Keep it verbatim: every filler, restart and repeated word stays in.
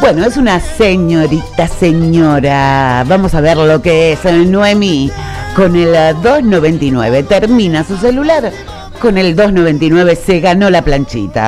Bueno, es una señorita, señora. Vamos a ver lo que es el Noemí con el dos noventa y nueve. Termina su celular con el dos noventa y nueve, se ganó la planchita.